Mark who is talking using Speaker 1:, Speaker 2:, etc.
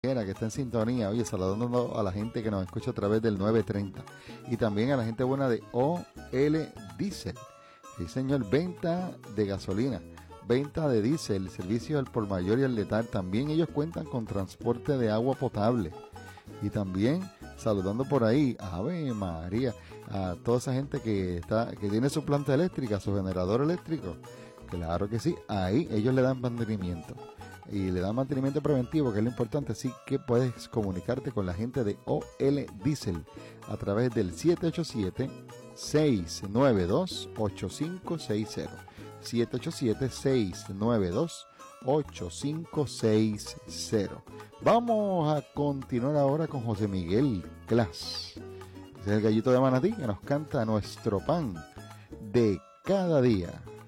Speaker 1: que está en sintonía, oye, saludando a la gente que nos escucha a través del 930 y también a la gente buena de OL Diesel. Sí, señor, venta de gasolina, venta de diésel, servicio al por mayor y al letal. También ellos cuentan con transporte de agua potable. Y también saludando por ahí, Ave María, a toda esa gente que tiene su planta eléctrica, su generador eléctrico. Claro que sí, ahí ellos le dan mantenimiento. Y le dan mantenimiento preventivo, que es lo importante. Así que puedes comunicarte con la gente de OL Diesel a través del 787-692-8560. 787-692-8560. Vamos a continuar ahora con José Miguel Clas. Ese es el gallito de Manatí que nos canta Nuestro Pan de Cada Día.